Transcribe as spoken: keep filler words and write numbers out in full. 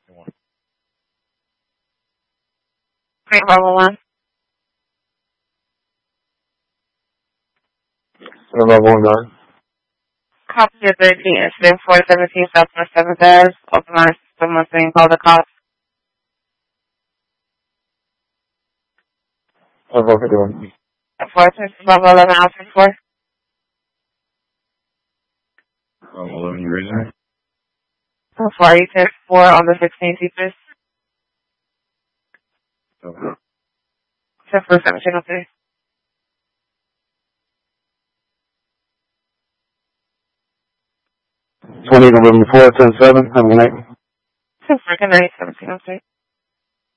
Great level one. Level one done. Copy of thirteen incident four seventeen Southwest seventh Ave. Open line system was being called the cops. Level fifty-one. four level eleven Alpha four. Level eleven, you ready there? four eight six four on the sixteen teachers. Okay. Check for seventeen oh three. twenty November four, ten seven. Have a good night. Check for good night, seventeen oh three.